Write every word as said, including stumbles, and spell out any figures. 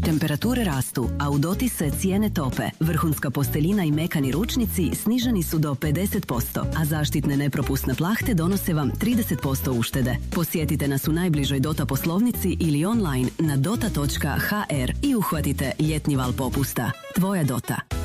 Temperature rastu, a u Doti se cijene tope. Vrhunska posteljina i mekani ručnici sniženi su do pedeset posto, a zaštitne nepropusne plahte donose vam trideset posto uštede. Posjetite nas u najbližoj Dota poslovnici ili online na dota točka h r i uhvatite ljetni val popusta. Tvoja Dota.